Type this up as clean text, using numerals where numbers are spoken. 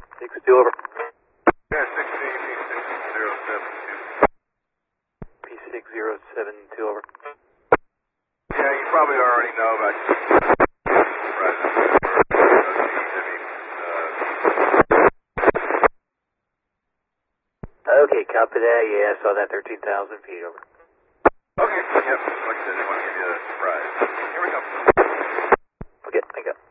6-2 over. Yeah, 16, P6072 over. Yeah, you probably already know about Okay, copy that. Yeah, I saw that 13,000 feet over. Okay, yep, like I said, they want to give you a surprise. Here we go. Okay, thank you.